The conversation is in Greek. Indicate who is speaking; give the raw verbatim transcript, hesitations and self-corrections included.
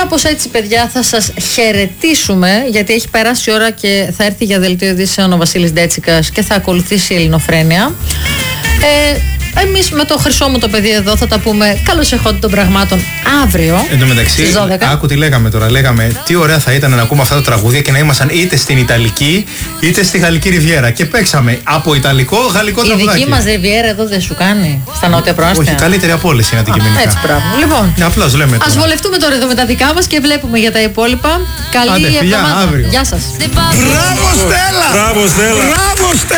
Speaker 1: Κάπως έτσι, παιδιά, θα σας χαιρετήσουμε, γιατί έχει περάσει η ώρα και θα έρθει για δελτίο ειδήσεων ο Βασίλης Ντέτσικας και θα ακολουθήσει η Ελληνοφρένεια. Ε, Εμείς με το χρυσό μου το παιδί εδώ θα τα πούμε καλώς εχόντων των πραγμάτων αύριο.
Speaker 2: Εν τω μεταξύ, άκου τι λέγαμε τώρα. Λέγαμε τι ωραία θα ήταν να ακούμε αυτά τα τραγούδια και να ήμασταν είτε στην Ιταλική είτε στη Γαλλική Ριβιέρα. Και παίξαμε από Ιταλικό, Γαλλικό τραγουδάκι.
Speaker 1: Η δική μας Ριβιέρα εδώ δεν σου κάνει στα νότια προάστια?
Speaker 2: Όχι, καλύτερη από όλες είναι αντικειμενικά.
Speaker 1: Έτσι, μπράβο. Λοιπόν,
Speaker 2: απλώς λέμε.
Speaker 1: Ας βολευτούμε τώρα εδώ με τα δικά μας και βλέπουμε για τα υπόλοιπα. Καλή εβδομάδα. Γεια σας.
Speaker 3: Μπράβο Στέλλα! Μπράβο Στέλλα!